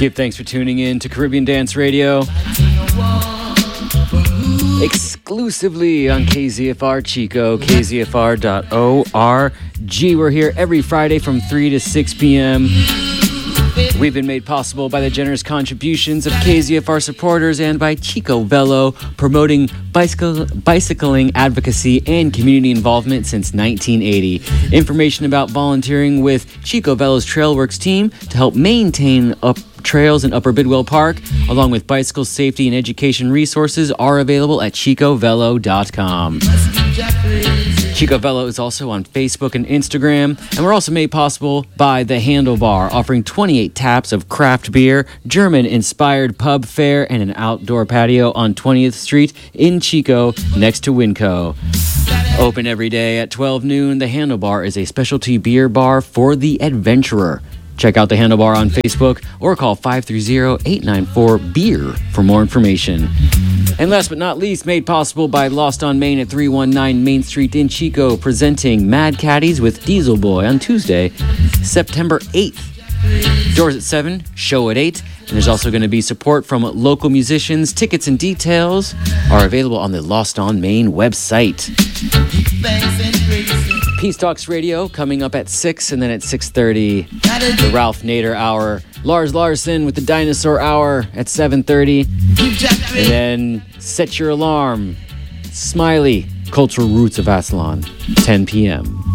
Give thanks for tuning in to Caribbean Dance Radio. Exclusively on KZFR Chico, kzfr.org. We're here every Friday from 3 to 6 p.m. We've been made possible by the generous contributions of KZFR supporters and by Chico Velo, promoting bicycling advocacy and community involvement since 1980. Information about volunteering with Chico Velo's Trailworks team to help maintain trails in Upper Bidwell Park, along with bicycle safety and education resources, are available at chicovelo.com. Chico Velo is also on Facebook and Instagram, and we're also made possible by The Handlebar, offering 28 taps of craft beer, German-inspired pub fare, and an outdoor patio on 20th Street in Chico, next to Winco. Open every day at 12 noon, The Handlebar is a specialty beer bar for the adventurer. Check out The Handlebar on Facebook or call 530-894-BEER for more information. And last but not least, made possible by Lost on Main at 319 Main Street in Chico, presenting Mad Caddies with Diesel Boy on Tuesday, September 8th. Doors at 7, show at 8, and there's also going to be support from local musicians. Tickets and details are available on the Lost on Main website. Peace Talks Radio coming up at 6, and then at 6:30, the Ralph Nader Hour. Lars Larson with the Dinosaur Hour at 7:30. And then Set Your Alarm, Smiley, Cultural Roots of Aslan, 10 p.m.